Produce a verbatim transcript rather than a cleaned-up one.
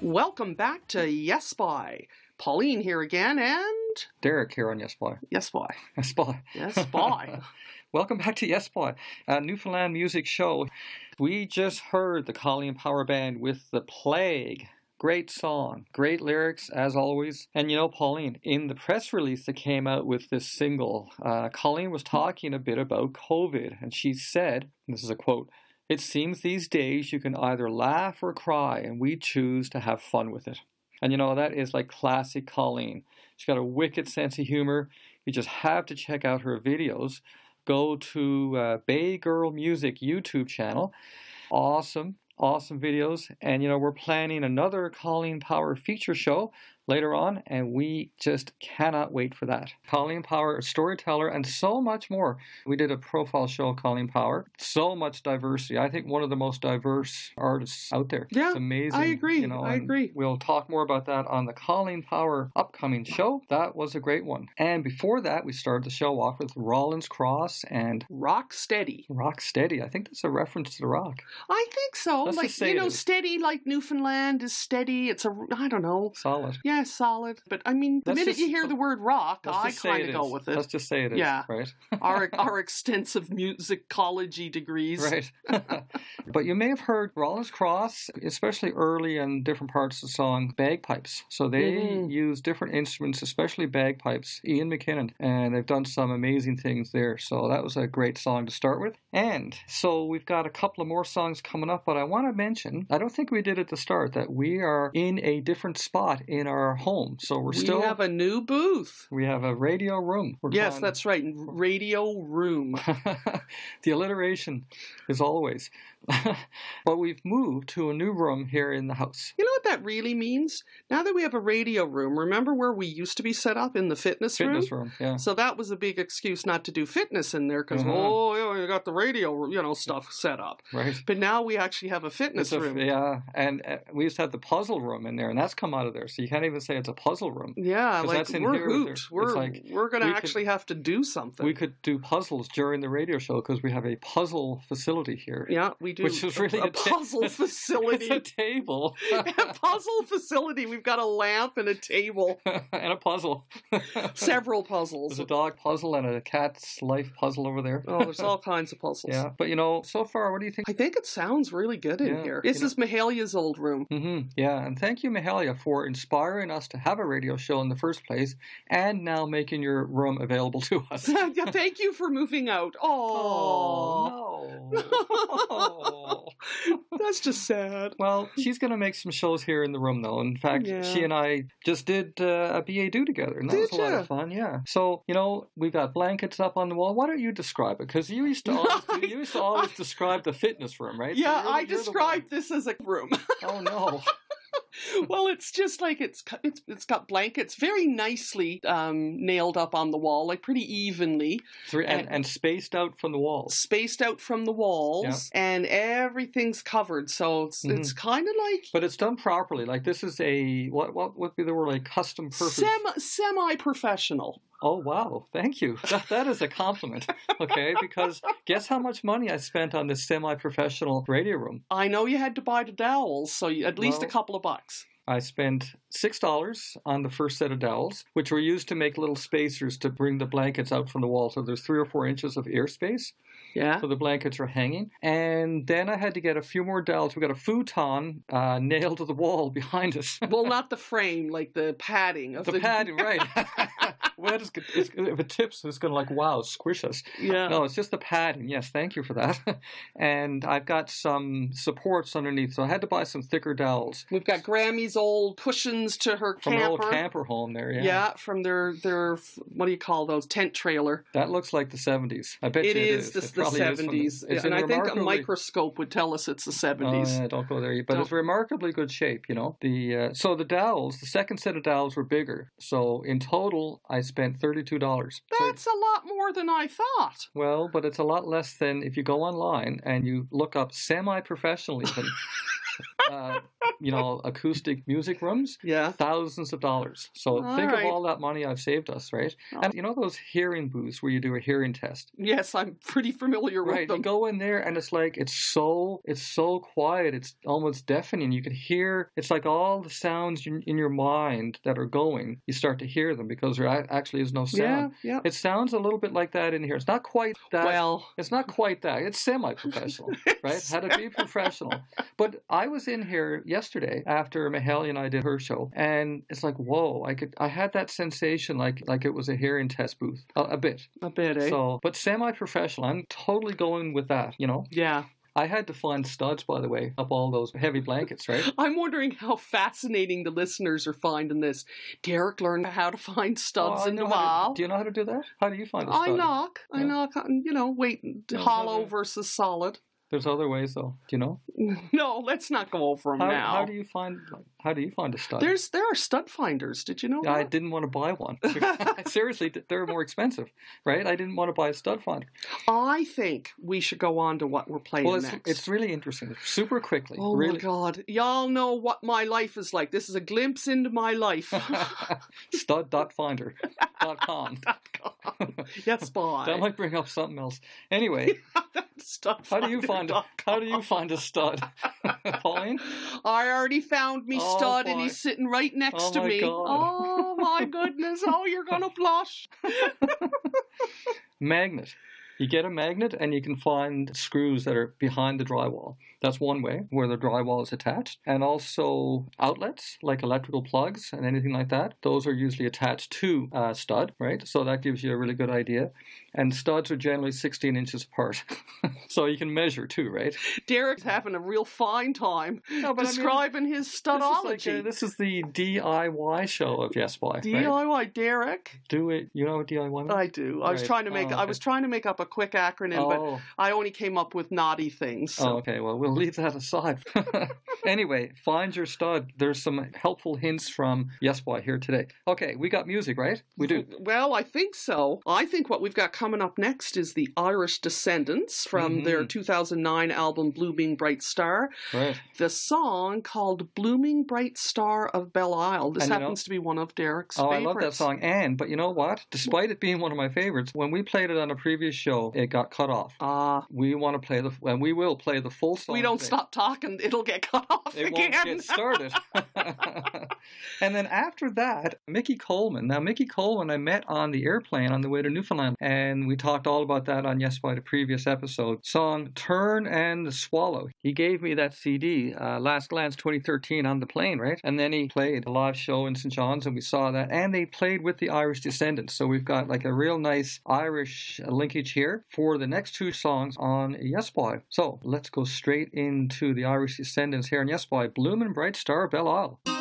Welcome back to Yes Boy. Pauline here again, and Derek here on Yes Boy. Yes Boy. Yes Boy. Yes Boy. Welcome back to Yes Boy, a Newfoundland music show. We just heard the Colleen Power Band with The Plague. Great song, great lyrics as always. And you know, Pauline, in the press release that came out with this single, uh, Colleen was talking a bit about COVID, and she said, and this is a quote, "It seems these days you can either laugh or cry, and we choose to have fun with it." And you know, that is like classic Colleen. She's got a wicked sense of humor. You just have to check out her videos. Go to uh, Bay Girl Music YouTube channel. Awesome, awesome videos. And you know, we're planning another Colleen Power feature show later on, and we just cannot wait for that. Colleen Power, a storyteller, and so much more. We did a profile show of Colleen Power. So much diversity. I think one of the most diverse artists out there. Yeah, it's amazing. I agree. You know, I agree. We'll talk more about that on the Colleen Power upcoming show. That was a great one. And before that, we started the show off with Rollins Cross and Rock Steady. Rock Steady. I think that's a reference to The Rock. I think so. Let's like, just say you it know, is. steady like Newfoundland is steady. It's a, I don't know. Solid. Yeah, solid. But I mean, the Let's minute just- you hear the word rock, Let's I just say kind of it go is. with it. Let's just say it is. Yeah. Right. our our extensive musicology degrees. Right. But you may have heard Rollins Cross, especially early in different parts of the song, bagpipes. So they Mhm. use different instruments, especially bagpipes. Ian McKinnon. And they've done some amazing things there. So that was a great song to start with. And so we've got a couple of more songs coming up, but I want to mention, I don't think we did at the start, that we are in a different spot in our home. So we're We still... have a new booth. We have a radio room. We're Yes, trying- that's right. Radio room. The alliteration is always. But we've moved to a new room here in the house. You know what that really means? Now that we have a radio room, remember where we used to be set up in the fitness, Fitness room? room, yeah. So that was a big excuse not to do fitness in there because, Uh-huh. oh, you, know, you got the radio, you know, stuff set up. Right. But now we actually have a fitness It's a- room. yeah, and uh, we used to have the puzzle room in there, and that's come out of there. So you can't even say it's a puzzle room. Yeah, 'Cause like that's in we're here with hooped. their- it's We're like we're going to we could- actually have to do something. We could do puzzles during the radio show because we have a puzzle facility here. yeah, we do. Which is really a, a a ta- puzzle It's facility. a table. a puzzle facility. We've got a lamp and a table. And a puzzle. Several puzzles. There's a dog puzzle and a cat's life puzzle over there. Oh, there's all kinds of puzzles. Yeah, but you know, so far, what do you think? I think it sounds really good in Yeah, here. you This know- is Mahalia's old room. Mm-hmm. Yeah, and thank you, Mahalia, for inspiring us to have a radio show in the first place, and now making your room available to us. yeah, thank you for moving out. Oh, no. Oh. that's just sad. Well, she's going to make some shows here in the room, though. In fact, Yeah. she and I just did uh, a B A do together, and that Did was a lot ya? of fun. Yeah. So you know, we've got blankets up on the wall. Why don't you describe it? Because you used to always, you used to always describe the fitness room, right? So Yeah, you're- I you're the described this as a room. one. Oh no. well, it's just like it's cu- it's it's got blankets very nicely um, nailed up on the wall, like pretty evenly, Three, and, and spaced out from the walls. spaced out from the walls, and everything's covered. So it's Mhm. it's kind of like But it's done properly. Like this is a what what would be the word, like custom purpose? semi semi professional. Oh wow, thank you. That that is a compliment. Okay, because guess how much money I spent on this semi-professional radio room? I know you had to buy the dowels, so you, at least Well- a couple of bucks. I spent six dollars on the first set of dowels, which were used to make little spacers to bring the blankets out from the wall. So there's three or four inches of airspace. Yeah. So the blankets are hanging. And then I had to get a few more dowels. We got a futon uh, nailed to the wall behind us. Well, not the frame, like the padding of The the, padding, right. Well, it's, it's, if it tips, it's going to like, wow, squish us. Yeah. No, it's just the padding. Yes, thank you for that. And I've got some supports underneath, so I had to buy some thicker dowels. We've got Grammy's old cushions to her From camper. an old camper home there, yeah. Yeah, from their their what do you call those, tent trailer? That looks like the seventies. I bet It you it is is. the, It the probably is from seventies, it's and in I think a remarkably- microscope would tell us it's the Oh, seventies. yeah, don't go there. But Don't. it's remarkably good shape, you know. The uh, so the dowels, the second set of dowels were bigger. So in total, I spent thirty-two dollars. So, That's a lot more than I thought. well, but it's a lot less than if you go online and you look up semi-professional even. uh, you know, acoustic music rooms, Yeah. thousands of dollars. So All think right. of all that money I've saved us, right? Oh. And you know those hearing booths where you do a hearing test? Yes, I'm pretty familiar Right, with you them. go in there and it's like it's so it's so quiet, it's almost deafening. You can hear it's like all the sounds in, in your mind that are going. You start to hear them because there a- actually is no sound. Yeah, yeah. It sounds a little bit like that in here. It's not quite that. Well, It's not quite that. It's semi-professional, right? Had to be professional. But I was in here yesterday after Mahalia and I did her show, and it's like, whoa! I could, I had that sensation like like it was a hearing test booth, a, a bit. a bit, eh? So, but semi-professional. I'm totally going with that. You know, Yeah. I had to find studs, by the way, up all those heavy blankets, right? I'm wondering how fascinating the listeners are finding this. Derek learned how to find studs Oh, I in the know how to- wall. Do you know how to do that? How do you find a I stud? knock. I Yeah. knock on, you know, wait, Yeah, hollow yeah. versus solid. There's other ways, though. Do you know? No, let's not go over them How, now. how do you find? Like, how do you find a stud? There's There are stud finders. Did you know I that? didn't want to buy one. Seriously, they're more expensive, right? I didn't want to buy a stud finder. I think we should go on to what we're playing Well, it's, next. it's really interesting. Super quickly. Oh really. my God. Y'all know what my life is like. This is a glimpse into my life. stud dot finder dot com. Yes, boy. That might bring up something else. Anyway, Stud how do you find a, finder dot com. how do you find a stud, Pauline? I already found me Oh, stud and boy. he's sitting right next Oh, to my me. God. Oh my goodness. Oh, you're gonna blush. Magnet. You get a magnet and you can find screws that are behind the drywall. That's one way where the drywall is attached. And also outlets like electrical plugs and anything like that. Those are usually attached to a stud, right? So that gives you a really good idea. And studs are generally sixteen inches apart. So you can measure too, right? Derek's having a real fine time No, but I mean, describing his This is, studology. like a- this is the D I Y show of Yes Boy. D Right? I Y, Derek. Do it. You know what D I Y means? I do. I was Right. trying to make. Oh, I was okay. trying to make up a quick acronym, but Oh. I only came up with naughty things. Oh, So. okay. Well, we'll leave that aside. Anyway, find your stud. There's some helpful hints from Yes Boy here today. Okay, we got music, right? We do. Well, I think so. I think what we've got coming up next is the Irish Descendants from Mhm. their two thousand nine album Blooming Bright Star. Right. The song called Blooming Bright Star of Belle Isle. This And you know- happens to be one of Derek's Oh, favorites. I love that song. And, but you know what? Despite it being one of my favorites, when we played it on a previous show, it got cut off. Ah, We want to play the, and we will play the full song. we don't today. stop talking, it'll get cut off It again. won't get started. And then after that, Mickey Coleman. Now, Mickey Coleman, I met on the airplane on the way to Newfoundland, and we talked all about that on Yes By the previous episode. Song Turn and the Swallow. He gave me that C D, uh, Last Glance twenty thirteen, on the plane, right? And then he played a live show in Saint John's, and we saw that. And they played with the Irish Descendants. So we've got like a real nice Irish linkage here for the next two songs on Yes Boy. So let's go straight into the Irish Descendants here on Yes Boy, Bloomin' Bright Star, Belle Isle.